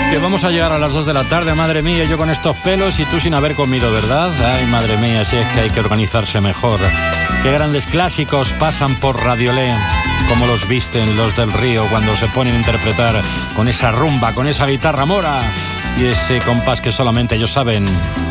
Que vamos a llegar a las 2 de la tarde, madre mía, yo con estos pelos y tú sin haber comido, ¿verdad? Ay, madre mía, si es que hay que organizarse mejor. Qué grandes clásicos pasan por Radiolé, como los visten los del Río cuando se ponen a interpretar con esa rumba, con esa guitarra mora y ese compás que solamente ellos saben.